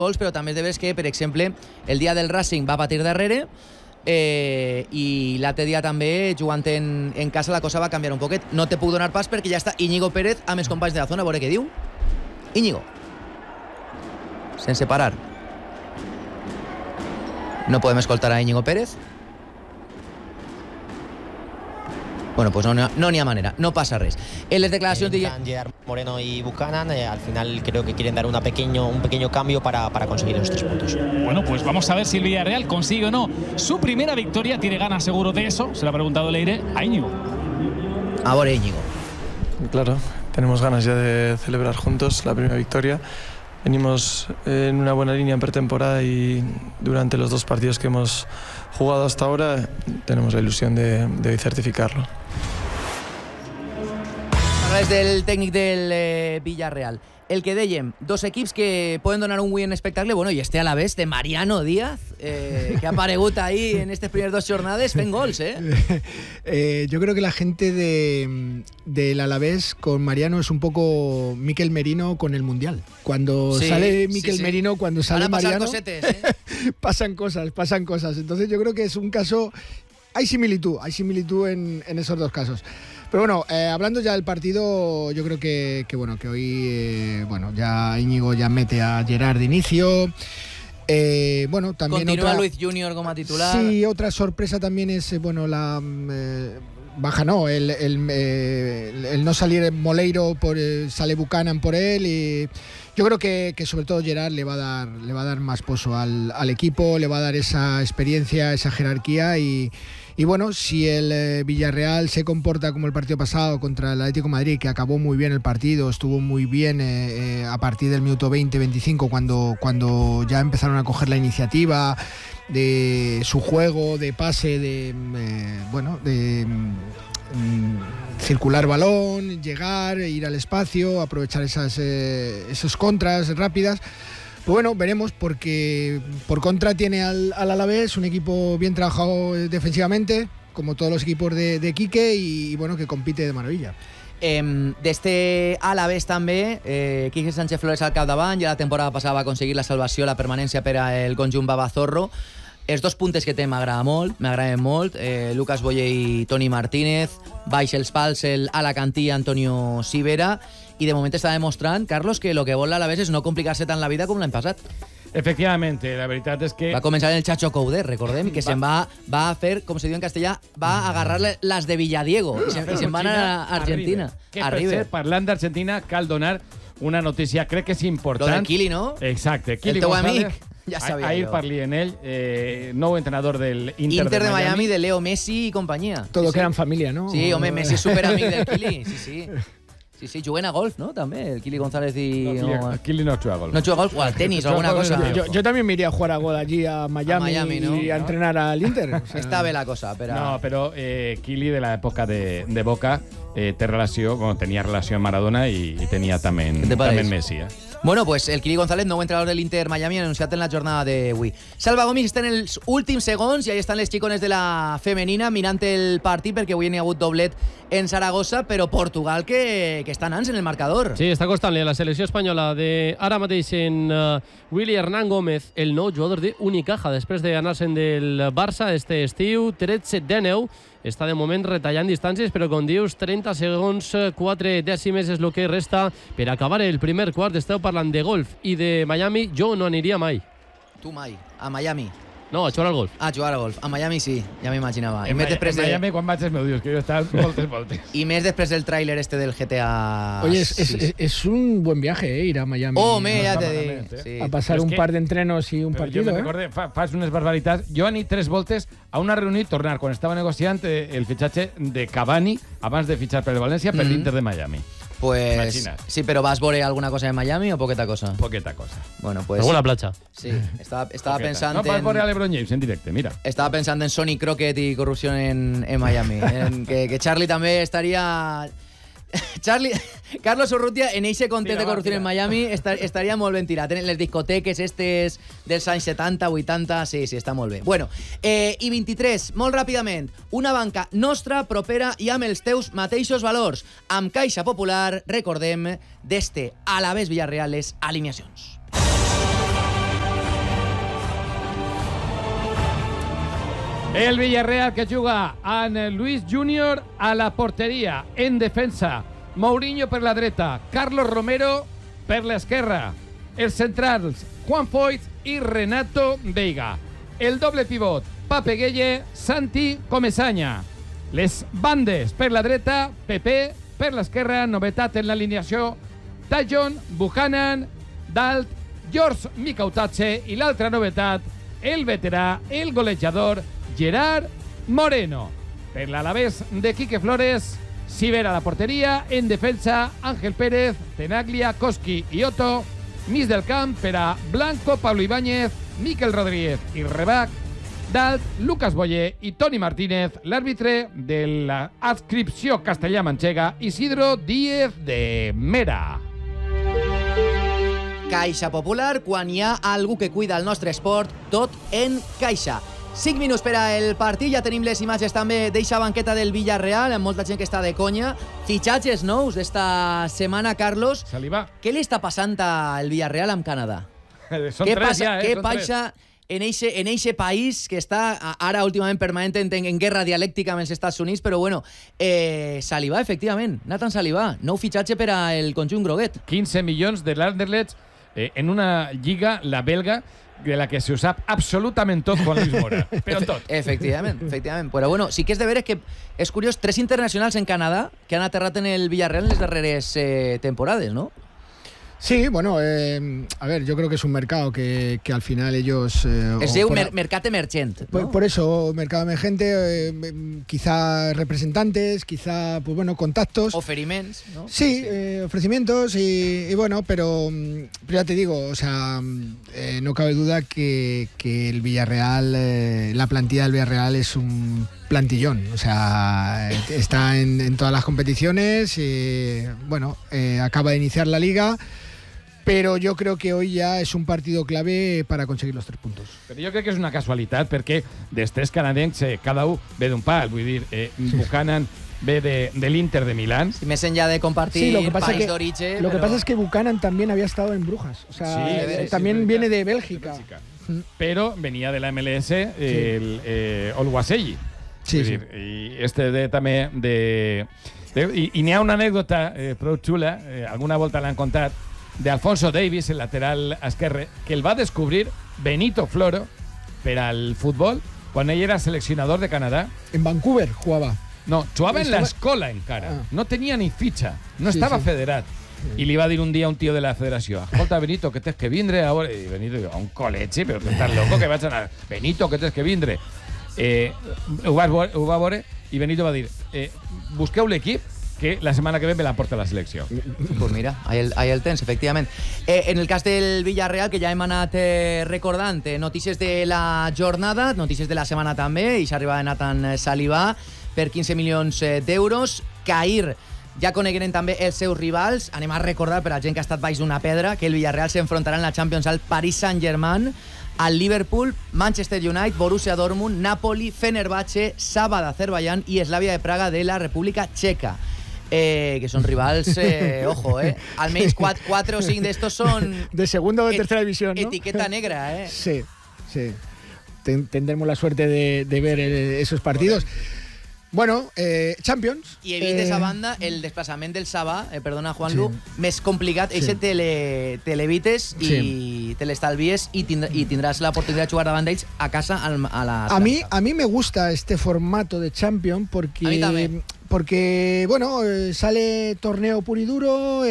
gols, però també és de veres que, per exemple, el dia del Racing va patir darrere i l'altre dia també, jugant en casa, la cosa va canviar un poquet. No te puc donar pas perquè ja està Íñigo Pérez amb els companys de la zona. A veure què diu Íñigo, sense parar. No podem escoltar a Íñigo Pérez. Bueno, pues no n'hi ha manera, no passa res. En les declaracions de Gerard Moreno y Buchanan, al final creo que quieren dar un pequeño cambio para conseguir los 3 puntos. Bueno, pues vamos a ver si el Villarreal consigue o no su primera victoria. Tiene ganas seguro de eso, se lo ha preguntado Leire a Íñigo. Ahora Íñigo. Claro, tenemos ganas ya de celebrar juntos la primera victoria. Venimos en una buena línea en pretemporada y durante los 2 partidos que hemos jugado hasta ahora tenemos la ilusión de certificarlo. Parles del tècnic del Villarreal. El que dèiem, 2 equips que poden donar un win espectacle, bueno, i este a la vez de Mariano Díaz, que ha aparegut ahí en estas primeras 2 jornades fent gols, Yo creo que la gente del Alavés con Mariano es un poco Mikel Merino con el Mundial. Cuando sale Mikel Merino, cuando sale Mariano, cosetes, pasan cosas. Entonces yo creo que es un caso... Hay similitud en esos 2 casos. Pero bueno, hablando ya del partido, yo creo que hoy ya Íñigo ya mete a Gerard de inicio. También continúa Luis Junior como titular. Sí, otra sorpresa también es el no salir Moleiro, sale Buchanan por él, y yo creo que sobre todo Gerard le va a dar más pozo al equipo, le va a dar esa experiencia, esa jerarquía y bueno, si el Villarreal se comporta como el partido pasado contra el Atlético de Madrid, que acabó muy bien el partido, estuvo muy bien a partir del minuto 20-25 cuando ya empezaron a coger la iniciativa de su juego, de pase, de circular balón, llegar, ir al espacio, aprovechar esas contras rápidas. Pues bueno, veremos, porque por contra tiene al Alavés, un equipo bien trabajado defensivamente, como todos los equipos de Quique, y bueno, que compite de maravilla. D'este Alavés també, Quique Sánchez Flores al capdavant, ja la temporada passada va aconseguir la salvació, la permanència per al conjunt Babazorro. Els 2 puntes que té m'agraden molt, Lucas Boye i Toni Martínez, baix els pals el alacantí Antonio Sivera, i de moment està demostrant, Carlos, que el que vol l'Alavés és no complicar-se tant la vida com l'any passat. Efectivamente, la veritat és que... Va començar el Chacho Coudet, recordem, que se'n va a fer, com se diu en castellà, va a agarrar les de Villadiego i se'n van a Argentina. Que per cert, parlant d'Argentina, cal donar una notícia, crec que és important. Lo del Kili, no? Exacte, Kili el teu González. amic. Ja sabia ahir jo. parli en ell, nou entrenador del Inter de Miami, de Leo Messi i companyia. Todo queda en familia, ¿no? Sí, home, Messi és superamic del Kili, sí. Sí, juguen a golf, ¿no? També, el Kili González y... No, Kili no juega a golf. No juega a golf, o al tenis, o alguna cosa. Yo también me iría a jugar a golf allí a Miami, ¿no? Y a entrenar al Inter. O sea... Està bé la cosa, però... No, però Kili de l'època de Boca té relació, tenia relació amb Maradona i tenia també Messi, Bueno, pues el Kili González, nou entrenador de l'Inter Miami, anunciat en la jornada d'avui. Salva Gomis està en els últims segons i ahí estan les xicones de la femenina mirant el partit, perquè avui n'hi ha hagut doblet en Saragossa, però Portugal que estan ans en el marcador. Sí, està costant-li a la selecció espanyola de ara mateix en Willy Hernán Gómez, el nou jugador d'Unicaja, després d'anar-se'n del Barça este estiu, 13-19, està de moment retallant distàncies, però com dius, 30 segons, 4 dècimes és el que resta per acabar el primer quart. Esteu parlant de golf i de Miami, jo no aniria mai. Tu mai, a Miami. No, a jugar al golf. A jugar al golf. A Miami sí, ja m'imaginava. En Miami quan vaig els meus dius, que jo he estat moltes. I més després del tràiler este del GTA. Oye, es un buen viaje, ir a Miami. Ya te digo. Sí. A pasar un par de entrenos y un partido. Jo me recorde, fas unes barbaritats. Jo anit 3 voltes a una reunió i tornar, quan estava negociant el fitxatge de Cavani abans de fitxar per el València per l'Inter de Miami. Pues imagina't. Sí, però vas veure alguna cosa de Miami o poqueta cosa? Poqueta cosa. Bueno, pues alguna platja. Sí, estava pensant no vas veure a LeBron James en directe, mira. Estava pensant en Sonny Crockett i corrupció en Miami. Que Charlie també estaria... Carlos Urrutia en eixe context de corrupció en Miami estaria molt ben tirat. En les discoteques estes dels anys 70, 80, sí, està molt bé. Bueno, i 23, molt ràpidament, una banca nostra, propera i amb els teus mateixos valors. Amb Caixa Popular, recordem, d'este Alavés Villarreal les alineacions. El Villarreal que juga amb Luis Junior a la porteria. En defensa, Mourinho per la dreta, Carlos Romero per l'esquerra. Els centrals, Juan Foyth i Renato Veiga. El doble pivot, Pape Gueye, Santi Comesaña. Les bandes per la dreta, Pepe, per l'esquerra, novetat en l'alineació, Tajon, Buchanan, Dalt, George Mikautadze i l'altra novetat, el veterà, el golejador, Gerard Moreno. Per l'Alavés de Quique Flores, Siver a la porteria, en defensa, Ángel Pérez, Tenaglia, Koski i Otto, mig del camp per a Blanco, Pablo Ibáñez, Miquel Rodríguez i Rebac, Dalt, Lucas Boyer i Toni Martínez, l'àrbitre de l'adscripció castellà-manxega, Isidro Díez de Mera. Caixa Popular, quan hi ha algú que cuida el nostre esport, tot en Caixa. 5 minuts per al partit, ja tenim les imatges també d'eixa banqueta del Villarreal, amb molta gent que està de conya. Fitxatges nous d'esta setmana, Carlos. Salivà. Què li està passant al Villarreal amb Canadà? Són tres ja, Què passa en eixe país que està ara últimament permanent en guerra dialèctica amb els Estats Units, però bueno, Salivà, efectivament, Nathan Salivà, nou fitxatge per al conjunt groguet. 15 milions de l'Anderlecht en una lliga, la belga, de la que se ho sap absolutament tot Juan Luis Mora, però tot. Efectivament. Però bueno, sí que és de veure que és curiós, 3 internacionals en Canadà que han aterrat en el Villarreal en les darreres temporades, ¿no? Sí, bueno, a ver, yo creo que es un mercado que al final ellos... es un mercado emergente, ¿no? Por eso, mercado emergente, quizá representantes, quizá, pues bueno, contactos. Oferiments, ¿no? Sí, ofrecimientos y bueno, pero ya te digo, o sea, no cabe duda que el Villarreal, la plantilla del Villarreal es un plantillón, o sea, está en todas las competiciones y bueno, acaba de iniciar la liga. Pero yo creo que hoy ya es un partido clave para conseguir los 3 puntos. Però jo crec que és una casualitat perquè dels 3 canadencs cada un ve d'un pal, vull dir, Buchanan ve de l'Inter de Milán. Y més enllà de compartir país d'origen. Lo que pasa es que Buchanan también había estado en Brujas, o sea, sí, también viene de Bélgica. Pero venía de la MLS el Olwaseyi. Sí, sí. I este també de... I n'hi ha una anècdota prou xula, alguna volta l'han contat, de Alfonso Davis, el lateral esquerre, que el va descobrir Benito Floro per al futbol quan ell era seleccionador de Canadà. En Vancouver jugava. No, jugava en l'escola encara. No tenia ni fitxa, no estava federat. I li va dir un dia a un tio de la federació: escolta, Benito, que tens que vindre a veure... I Benito diu, a un col·legi, però tu estàs loco que vaig anar... Benito, que tens que vindre. Ho va veure i Benito va dir, busqueu l'equip que la setmana que ve me la porta la selecció. Pues mira, ahí el tens, efectivament. En el cas del Villarreal, que ja hem anat recordant, notícies de la jornada, notícies de la setmana també, i s'arriba de Nathan Salivà per 15 milions d'euros. Cair, ja conegueren també els seus rivals. Anem a recordar per a gent que ha estat baix d'una pedra que el Villarreal s'enfrontarà en la Champions al Paris Saint-Germain, al Liverpool, Manchester United, Borussia Dortmund, Napoli, Fenerbahce, Saba d'Azerbaiyán i Slavia de Praga de la República Checa. Que son rivals, ojo, almenys 4 o 5 d'estos son... De segunda o de tercera división, ¿no? Etiqueta negra, Sí. Tendremos la suerte de ver esos partidos. Bueno, Champions. I he vist esa banda el desplaçament del Sabà, perdona Juanlu, més complicat. Ese te l'evites i te l'estalvies i tindràs l'oportunitat de jugar davant d'ells a casa a la... A mí me gusta este formato de Champions porque... A mí también. Porque, bueno, sale torneo puro y duro,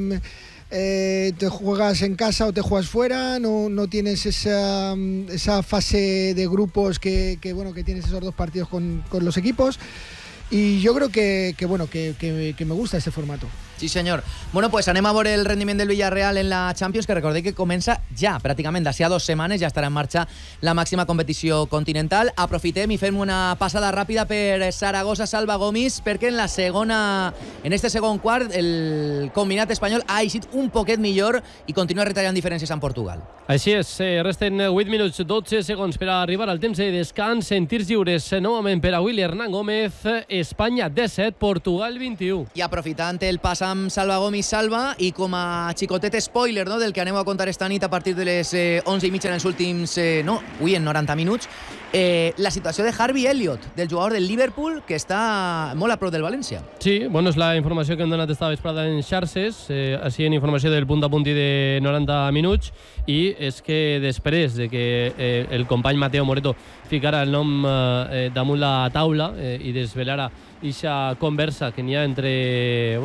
te juegas en casa o te juegas fuera, no tienes esa fase de grupos que tienes esos 2 partidos con los equipos. Y yo creo que me gusta ese formato. Sí, senyor. Bueno, pues anem a veure el rendiment del Villarreal en la Champions, que recordeu que comença ja, pràcticament d'ací a 2 setmanes, ja estarà en marxa la màxima competició continental. Aprofitem i fem una passada ràpida per Saragossa-Salva Gomis, perquè en este segon quart el combinat espanyol ha eixit un poquet millor i continua retallant diferències amb Portugal. Així és, resten 8 minuts 12 segons per a arribar al temps de descans. En tirs lliures, novament per a Willy Hernán Gómez, Espanya 17, Portugal 21. I aprofitant el passant amb Salva Gomis Salva, i com a xicotet spoiler, no?, del que aneu a contar esta nit a partir de les 11:30 en els últims, avui en 90 minuts, la situació de Harvey Elliott, del jugador del Liverpool, que està molt a prop del València. Sí, bueno, és la informació que hem donat esta vesprada en xarxes, així en informació del punt a punti de 90 minuts, i és que després de que el company Mateo Moreto ficara el nom damunt la taula i desvelara aquesta conversa que n'hi ha entre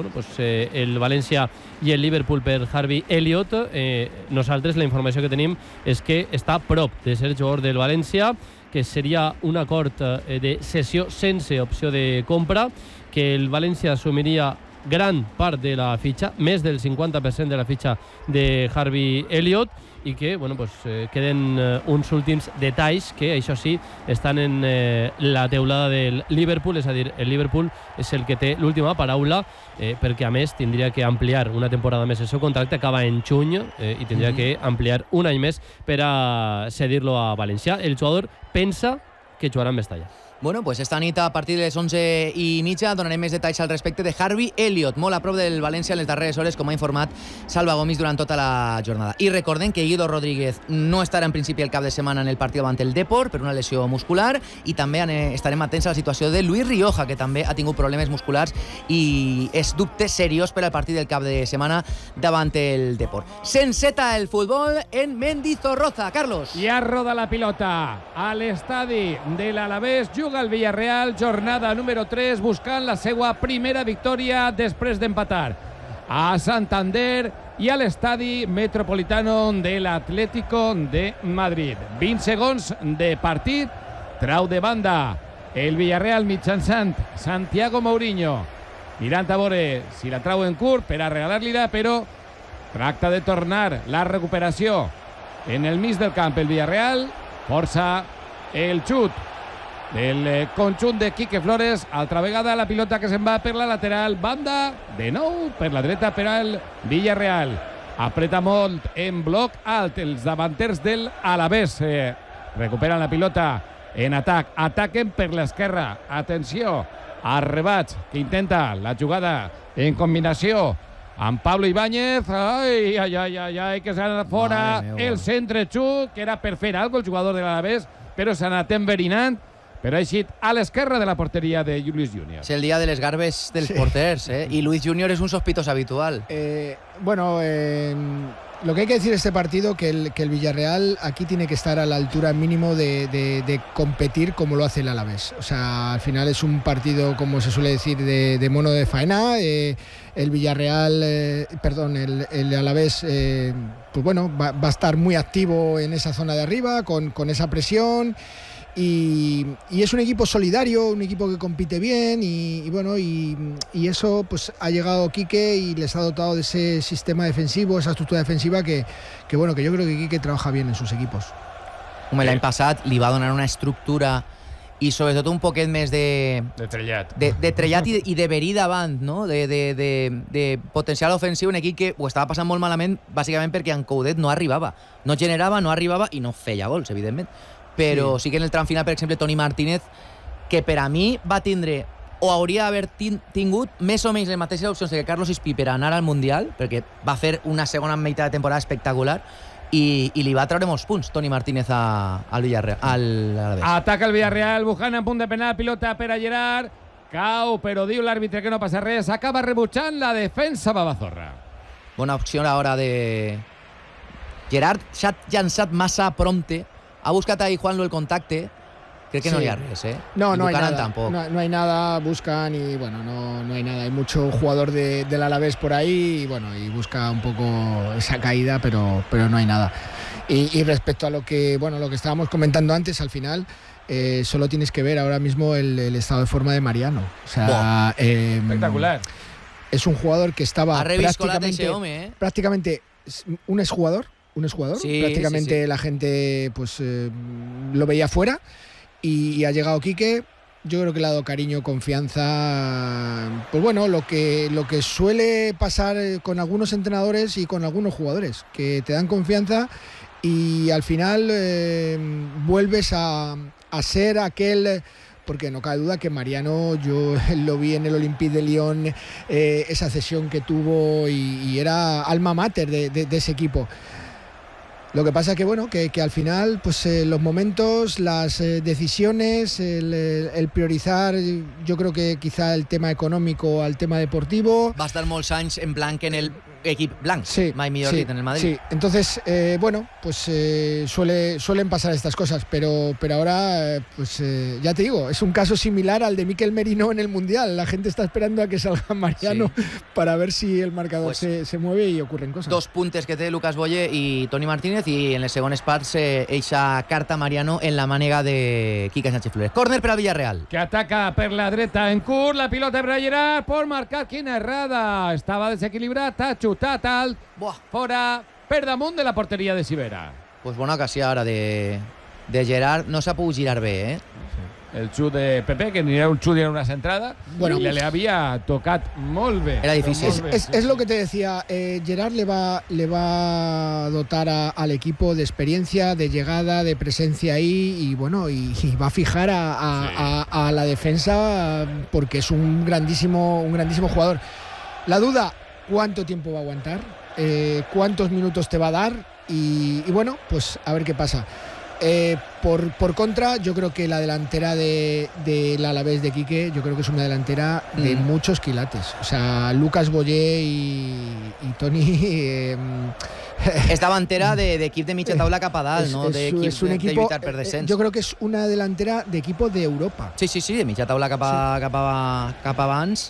el València i el Liverpool per Harvey Elliott, nosaltres la informació que tenim és que està a prop de ser jugador del València, que seria un acord de cessió sense opció de compra, que el València assumiria gran part de la fitxa, més del 50% de la fitxa de Harvey Elliott, i que queden uns últims detalls que, això sí, estan en la teulada del Liverpool, és a dir, el Liverpool és el que té l'última paraula, perquè a més tindria que ampliar una temporada més el seu contracte, acaba en juny, i tindria que ampliar un any més per a cedir-lo a València. El jugador pensa que jugarà en Mestalla. Bueno, pues esta nit a partir de les 11:30 donarem més detalls al respecte de Harvey Elliott, molt a prop del València en les darreres hores, com ha informat Salva Gomis durant tota la jornada. I recordem que Guido Rodríguez no estarà en principi el cap de setmana en el partit davant el Depor per una lesió muscular, i també estarem atents a la situació de Luis Rioja, que també ha tingut problemes musculars i és dubte seriós per al partit del cap de setmana davant el Depor. S'enceta el futbol en Mendizorroza. Carlos. Ja roda la pilota a l'estadi de l'Alavés. Juga el Villarreal, jornada número 3, buscant la seva primera victòria després d'empatar a Santander i a l'estadi Metropolitano de l'Atlético de Madrid. 20 segons de partit, trau de banda el Villarreal mitjançant Santiago Mourinho, mirant a veure si la trau en curt per a regalar-li-la, però tracta de tornar la recuperació en el mig del camp el Villarreal, força el xut del conjunt de Quique Flores. Altra vegada la pilota que se'n va per la lateral, banda de nou per la dreta per al Villarreal. Apreta molt en bloc alt els davanters del Alavés, recuperen la pilota en atac, ataquen per l'esquerra, atenció, arrebats que intenta la jugada en combinació amb Pablo Ibáñez, ai, que s'ha anat fora el centre xut, que era per fer alguna cosa el jugador de l'Alavés, però s'ha anat enverinant, però ha eixit a l'esquerra de la porteria de Luis Junior. És el dia de les garbes dels porters, y Luis Junior es un sospechoso habitual. Lo que hay que decir de este partido que el Villarreal aquí tiene que estar a la altura mínimo de competir como lo hace el Alavés. O sea, al final es un partido, como se suele decir, de mono de faena. El Villarreal, el Alavés, va a estar muy activo en esa zona de arriba, con esa presión. Y es un equipo solidario, un equipo que compite bien y eso pues ha llegado Quique y les ha dotado de ese sistema defensivo, esa estructura defensiva que yo creo que Quique trabaja bien en sus equipos. L'any passat li va donar una estructura i sobretot un poquet més de trellat i de verí davant, no? de potencial ofensiu, un equip que ho estava passant molt malament bàsicament perquè en Coudet no arribava, no generava, no arribava i no feia gols, evidentment. Però sí que en el tram final, per exemple, Toni Martínez, que per a mi va tindre o hauria d'haver tingut més o menys les mateixes opcions que Carlos Ispí per anar al Mundial, perquè va fer una segona meitat de temporada espectacular i li va treure molts punts Toni Martínez al Villarreal. Ataca el Villarreal, buscant en punt de penal, pilota per a Gerard, cau, però diu l'àrbitre que no passa res, acaba rebutjant la defensa Babazorra. Bona opció a l'hora de... Gerard s'ha llançat massa prompte, ha buscat ahí Juanlo el contacte. Creo que sí. No hay res, No hay nada. Tampoco. No hay nada, buscan y no hay nada. Hay mucho jugador del Alavés por ahí y busca un poco esa caída, pero no hay nada. Y respecto a lo que estábamos comentando antes, al final solo tienes que ver ahora mismo el estado de forma de Mariano. O sea, espectacular. Es un jugador que estaba prácticamente un exjugador. Sí, prácticamente sí. La gente lo veía fuera y ha llegado Quique. Yo creo que le ha dado cariño, confianza, lo que suele pasar con algunos entrenadores y con algunos jugadores, que te dan confianza y al final vuelves a ser aquel porque no cabe duda que Mariano, yo lo vi en el Olympique de Lyon, esa cesión que tuvo y era alma mater de ese equipo. Lo que pasa es que, bueno, que al final, pues los momentos, las decisiones, el priorizar, yo creo que quizá el tema económico al tema deportivo. Va a estar molts anys en blanc en el equip blanc, sí, mai millor dit, en el Madrid. Sí, entonces, bueno, pues suelen pasar estas cosas, pero ahora, pues ya te digo, es un caso similar al de Mikel Merino en el Mundial. La gente está esperando a que salga Mariano para ver si el marcador pues, se mueve y ocurren cosas. 2 puntes que té Lucas Boye i Toni Martínez, i en les segones parts eixa carta Mariano en la mànega de Quique Sánchez Flores. Córner per al Villarreal. Que ataca per la dreta en curt, la pilota per a Gerard, por marcar, quina errada. Estava desequilibrat, ha xutat alt, fora, per damunt de la porteria de Sivera. Pues bona ocasió ara de Gerard, no s'ha pogut girar bé, eh? El xut de Pepe, que ni era un xut ni era una centrada, bueno, y le había tocat molt bé. Era difícil. Es lo que te decía, Gerard le va a dotar al equipo de experiencia, de llegada, de presencia ahí, y bueno, y va a fijar a la defensa, porque es un grandísimo jugador. La duda, ¿cuánto tiempo va a aguantar? ¿Cuántos minutos te va a dar? Y bueno, pues a ver qué pasa. Por contra, yo creo que la delantera del Alavés de Quique, yo creo que es una delantera de muchos quilates. O sea, Lucas Boye y Toni... Es davantera d'equip de mitja taula cap a dalt, no? Es un equipo, de lluitar per descens. yo creo que es una delantera de equipo de Europa. Sí, de mitja taula cap abans.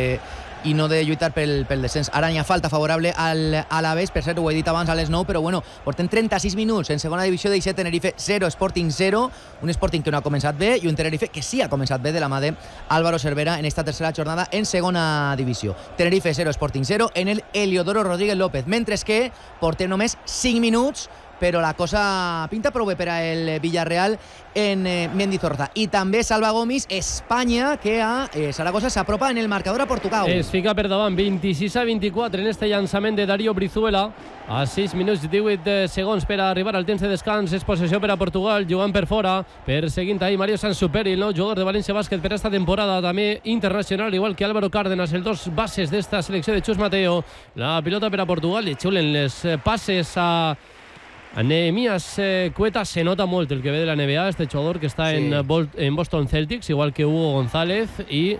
I no de lluitar pel descens. Ara hi ha falta favorable al Alavés, per cert, ho he dit abans a les 9, però bueno, portem 36 minuts en segona divisió, deixa Tenerife 0, Sporting 0, un Sporting que no ha començat bé i un Tenerife que sí ha començat bé de la mà de Álvaro Cervera en esta tercera jornada en segona divisió. Tenerife 0, Sporting 0 en el Heliodoro Rodríguez López, mentre que portem només 5 minuts, però la cosa pinta prou bé per al Villarreal en Mendizorroza. I també Salva Gomis, Espanya, que a Saragossa s'apropa en el marcador a Portugal. Es fica per davant, 26-24 en este llançament de Darío Brizuela. A 6 minuts i 18 segons per a arribar al temps de descans. És possessió per a Portugal, jugant per fora. Perseguint ahí Mario Sansuperi, el nou jugador de València Bàsquet per esta temporada, també internacional, igual que Álvaro Cárdenas, els dos bases d'esta selecció de Chus Mateo. La pilota per a Portugal, li xulen les passes a Nehemías Cueta. Se nota molt el que ve de la NBA, este jugador que està en Boston Celtics, igual que Hugo González, i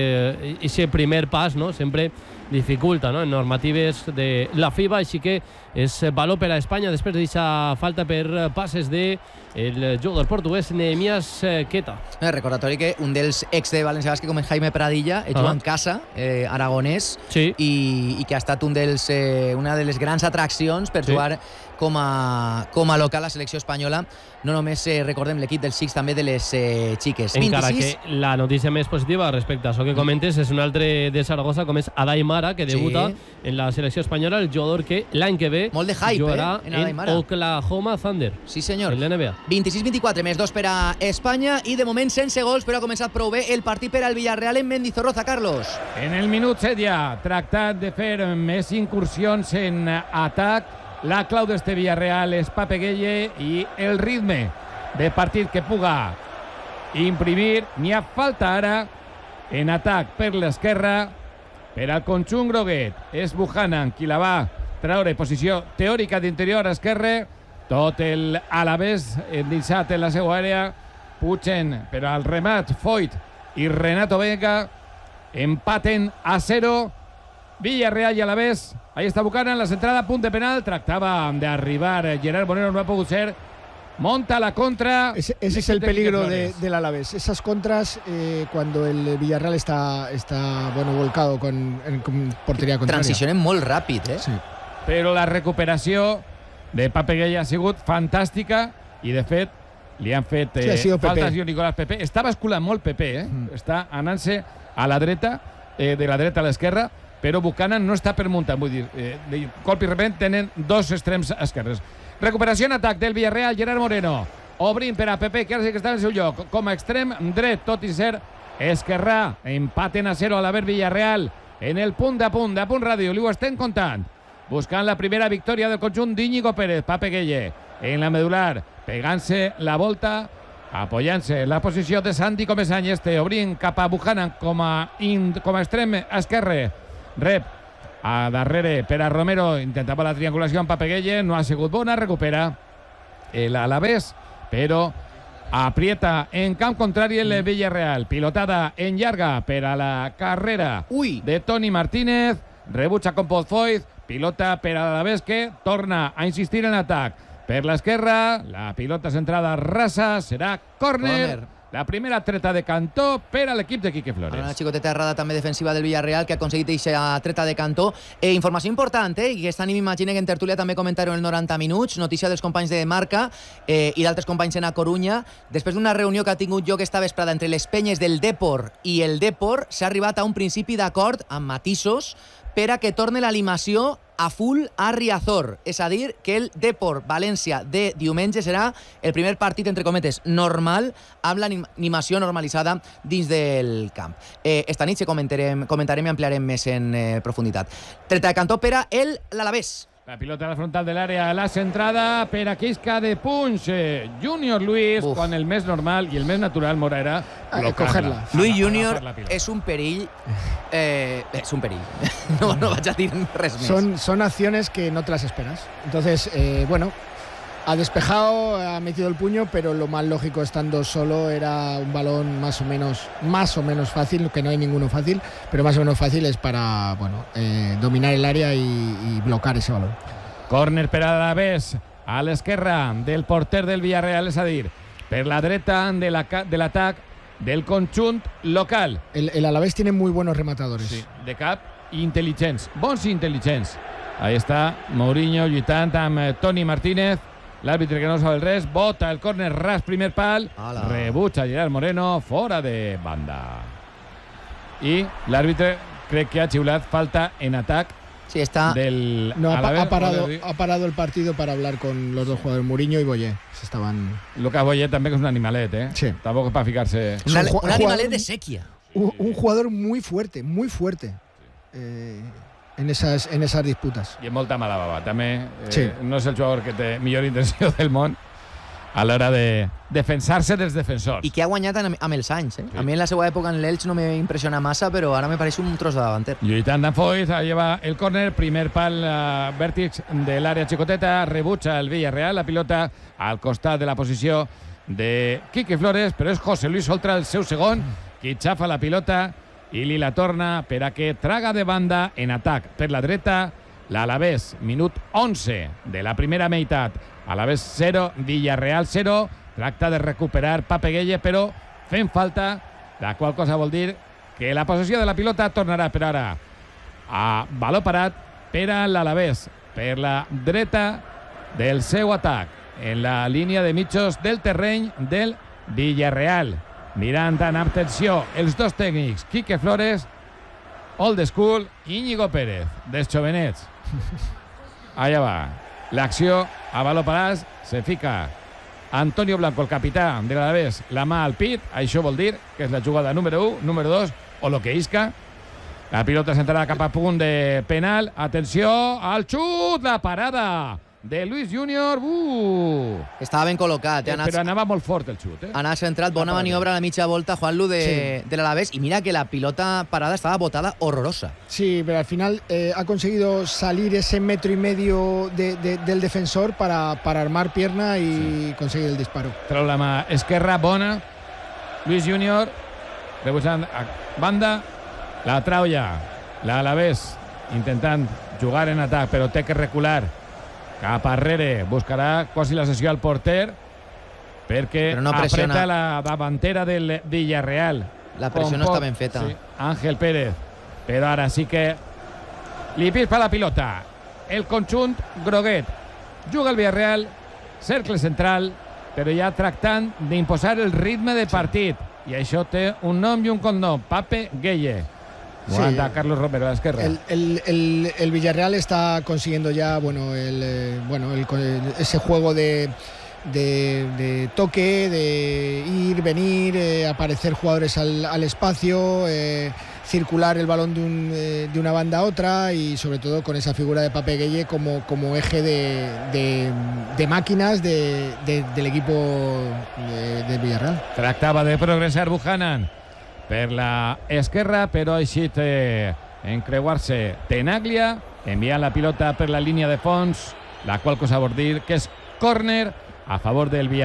ese primer pas, no, sempre dificulta, no, en normatives de la FIBA, així que és valor per a Espanya després d'aquesta falta per passes de el jugador portuguès Nehemías Queta. Recordatori que un dels ex de València Bàsquet, com en Jaime Pradilla, juga en casa, aragonès, i que ha estat una de les grans atraccions per jugar com a local a la selecció espanyola. No només recordem l'equip dels Six, també de les xiques. Encara que la notícia més positiva respecte a això que comentes és un altre de Saragossa, com és Adai Mara, que debuta en la selecció espanyola, el jugador que l'any que ve molt de hype, jugarà en Oklahoma Thunder. Sí, senyor. En l'NBA. 26-24 més 2 per a Espanya, i de moment sense gols, però ha començat prou bé el partit per al Villarreal en Mendizorroza, Carlos. En el minut 7 ja, tractat de fer més incursions en atac. La clau d'este Villarreal és Pape Gueye i el ritme de partit que puga imprimir. N'hi ha falta ara en atac per l'esquerra per al conjunt groguet. És Buchanan qui la va treure, posició teòrica d'interior esquerre. Tot el Alavés endinsat en la seva àrea. Pugen per al remat Foyt i Renato Vega. Empaten a 0. Villarreal i Alavés. Ahí está Buchanan, la centrada, punt de penal. Tractava d'arribar Gerard Moreno, no ha pogut ser. Monta la contra. Ese es el peligro del Alavés. Esas contras cuando el Villarreal está bueno, volcado con portería contraria. Transicionen molt ràpid, eh? Sí. Però la recuperació de Pape Gueye ha sigut fantàstica i, de fet, li han fet faltes a Nicolás Pepe. Està basculant molt Pepe, està anant-se a la dreta, de la dreta a l'esquerra, però Buchanan no està per muntar, vull dir, de colp i repent tenen dos extrems esquerres. Recuperació en atac del Villarreal, Gerard Moreno, obrint per a Pepe, que ara sí que està en el seu lloc, com a extrem dret, tot i ser esquerrà. Empaten a 0 a l'Aver Villarreal en el punt ràdio, li ho estem contant. Buscant la primera victòria del conjunt d'Íñigo Pérez. Pape Gueye en la medular, pegant-se la volta apoyant-se en la posició de Santi Comesaña, obrint cap a Buchanan com a extrem esquerre. Rep a darrere per a Romero, intentava la triangulació amb Papegueye, no ha sigut bona, recupera el Alavés, però aprieta en camp contrari el Villarreal. Pilotada en llarga per a la carrera de Toni Martínez, rebutja con Pozfoiz, pilota per a l'Alavés que torna a insistir en atac. Per l'esquerra, la pilota centrada rasa, serà córner. La primera treta de cantó per a l'equip de Quique Flores. Una xicoteta errada també defensiva del Villarreal que ha aconseguit aquesta treta de cantó. Informació important, i que estan, m'imagino que en tertúlia també comentaron el 90 minuts, notícia dels companys de Marca i d'altres companys en A Corunya. Després d'una reunió que ha tingut lloc esta vesprada entre les penyes del Depor i el Depor, s'ha arribat a un principi d'acord amb matisos per a que torni l'animació a full a Riazor. És a dir, que el Depor València de diumenge serà el primer partit, entre cometes, normal, amb l'animació normalitzada dins del camp. Esta nit comentarem i ampliarem més en profunditat. Treta de cantó per a l'Alavés. La pilota a la frontal de l'àrea, la centrada per a Quisca de Punx. Junior Luis, quan el més normal i el més natural mora era cogerla. Luis Junior és un perill. Es un perill. No vaig a dir res més. Son acciones que no te las esperas. Entonces, bueno, ha despejado, ha metido el puño, pero lo más lógico estando solo era un balón más o menos fácil, que no hay ninguno fácil, pero más o menos fácil es para, bueno, dominar el área y bloquear ese balón. Córner per a l'Alavés, a l'esquerra del porter del Villarreal, és a dir, per la dreta de l'atac del conjunt local. El Alavés tiene muy buenos rematadores. Sí, de cap, intel·ligents, bons i intel·ligents. Ahí està Mourinho lluitant amb Toni Martínez. L'àrbitre que no sabe el res, bota el córner ras primer pal, rebutja Gerard Moreno, fora de banda. I l'àrbitre crec que ha xiulat falta en atac. Sí, está. No, ha parado el partido para hablar con los dos jugadores, Mourinho y Boyer. Lucas Boyer también es un animalet, Sí. Tampoco es para fijarse. Un animalet de sequía. Un jugador muy fuerte. En esas disputas. I amb molta mala bava. També sí. No és el jugador que té millor intenció del món a l'hora de defensar-se dels defensors. I que ha guanyat amb els anys. Sí. A mi en la seva època en l'Elx no m'impressiona massa, però ara me pareix un tros de davanter. Lluitant d'Anfoiz, lleva el córner, primer pal vèrtex de l'àrea xicoteta, rebutja el Villarreal, la pilota al costat de la posició de Quique Flores, però és José Luis Oltra el seu segon, qui xafa la pilota i li la torna per a que traga de banda en atac. Per la dreta, l'Alavés, minut 11 de la primera meitat. Alavés 0, Villarreal 0. Tracta de recuperar Papegueye, però fent falta, la qual cosa vol dir que la possessió de la pilota tornarà per ara a valor parat per a l'Alavés, per la dreta del seu atac, en la línia de mitjos del terreny del Villarreal. Mirant amb atenció els dos tècnics, Quique Flores, Old School, Íñigo Pérez, dels jovenets. Allà va. L'acció a valor parat, se fica Antonio Blanco, el capità de l'Alavés, la mà al pit. Això vol dir que és la jugada número 1, número 2, o lo que isca. La pilota s'entrarà cap a punt de penal. Atenció al xut, la parada de Luis Junior. Estava ben col·locat. Però anava molt fort el xut. Anava centrat, bona maniobra a la mitja volta, Juanlu, de l'Alavés. Y mira que la pilota parada estaba botada horrorosa. Sí, pero al final ha conseguido salir ese metro y medio del defensor para armar pierna y conseguir el disparo. Trau la mà esquerra, bona. Luis Junior, rebutjant a banda. La trau ja. L'Alavés intentant jugar en atac, però té que recular cap arrere, buscarà quasi la sessió al porter perquè no apreta la davantera del Villarreal. La pressió no està ben feta. Sí, Ángel Pérez, però ara sí que li pispa la pilota el conjunt groguet. Juga el Villarreal, cercle central, però ja tractant d'imposar el ritme de partit, i això té un nom i un cognom, Papegueye. Sí, Carlos Romero a la izquierda. El Villarreal está consiguiendo ya ese juego de toque, de ir, venir, aparecer jugadores al espacio, circular el balón de una banda a otra y sobre todo con esa figura de Pape Gueye como eje de máquinas del equipo de Villarreal. Tractava de progressar Buchanan per la esquerra, però ha eixit encreuar-se Tenaglia, enviant la pilota per la línia de fons, la qual cosa vol dir que és córner a favor del Villarreal.